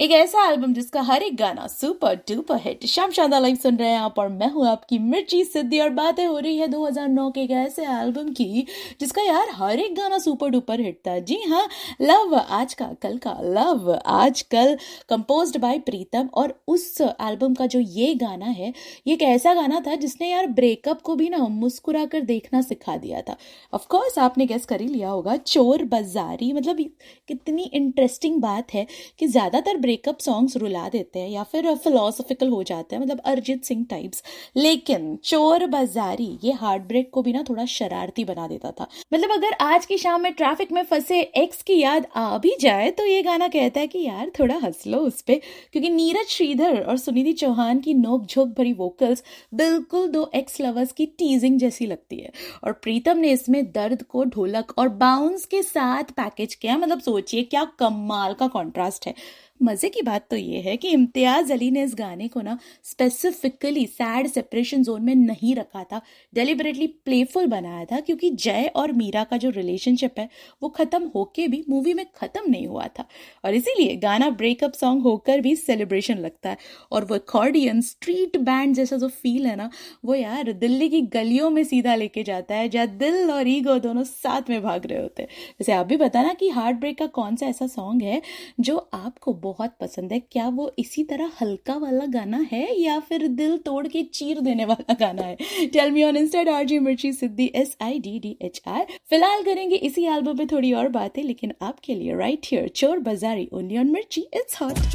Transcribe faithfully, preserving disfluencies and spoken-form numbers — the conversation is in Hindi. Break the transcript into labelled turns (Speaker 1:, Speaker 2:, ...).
Speaker 1: एक ऐसा एल्बम जिसका हर एक गाना सुपर डुपर हिट। शाम शानदार लाइव सुन रहे हैं आप और मैं हूं आपकी मिर्ची सिद्धि और बातें हो रही है दो हज़ार नौ के एक ऐसे एल्बम की जिसका यार हर एक गाना सुपर डुपर हिट था। जी हाँ, लव आज का कल का लव आज कल कंपोज्ड बाय प्रीतम। और उस एल्बम का जो ये गाना है ये एक ऐसा गाना था जिसने यार ब्रेकअप को भी ना मुस्कुरा कर देखना सिखा दिया था। ऑफ कोर्स आपने गेस कर ही लिया होगा, चोर बाजारी। मतलब कितनी इंटरेस्टिंग बात है कि ज्यादातर ब्रेकअप सॉन्ग्स रुला देते हैं या फिर फिलोसॉफिकल हो जाते हैं, मतलब अरिजीत सिंह टाइप्स, लेकिन चोर बाजारी ये हार्ट ब्रेक को भी ना थोड़ा शरारती बना देता था। मतलब अगर आज की शाम में ट्रैफिक में फंसे एक्स की याद आ भी जाए तो ये गाना कहता है कि यार थोड़ा हंस लो उस पे, क्योंकि नीरज श्रीधर और सुनिधि चौहान की नोक झोंक भरी वोकल्स बिल्कुल दो एक्स लवर्स की टीजिंग जैसी लगती है। और प्रीतम ने इसमें दर्द को ढोलक और बाउंस के साथ पैकेज किया। मतलब सोचिए क्या कमाल का कॉन्ट्रास्ट है। मजे की बात तो ये है कि इम्तियाज अली ने इस गाने को ना स्पेसिफिकली सैड सेपरेशन जोन में नहीं रखा था, डेलिबरेटली प्लेफुल बनाया था, क्योंकि जय और मीरा का जो रिलेशनशिप है वो खत्म होके भी मूवी में खत्म नहीं हुआ था। और इसीलिए गाना ब्रेकअप सॉन्ग होकर भी सेलिब्रेशन लगता है। और वो अकॉर्डियन स्ट्रीट बैंड जैसा जो फील है ना, वो यार दिल्ली की गलियों में सीधा लेके जाता है जहाँ दिल और ईगो दोनों साथ में भाग रहे होते हैं। वैसे आप भी बताना कि हार्ट ब्रेक का कौन सा ऐसा सॉन्ग है जो आपको बहुत पसंद है। क्या वो इसी तरह हल्का वाला गाना है या फिर दिल तोड़ के चीर देने वाला गाना है? Tell me on Insta RG मिर्ची सिद्धि S I D D H R. फिलहाल करेंगे इसी एल्बम पे थोड़ी और बातें, लेकिन आपके लिए राइट हियर चोर बाजारी ओनली ऑन मिर्ची इट्स हॉट।